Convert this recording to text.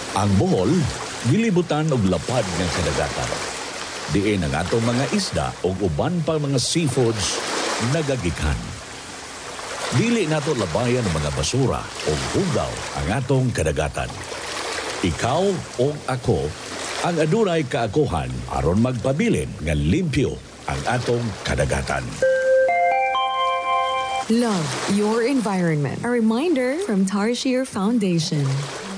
Ang Bohol, gilibutan og lapad nga kadagatan. Diin ang atong mga isda o uban pa mga seafoods nagagikan. Dili nato labayan ang mga basura o hugaw ang atong kadagatan. Ikaw o ako ang adunay kaakuhan aron magpabilin nga limpyo ang atong kadagatan. Love your environment. A reminder from Tarshir Foundation.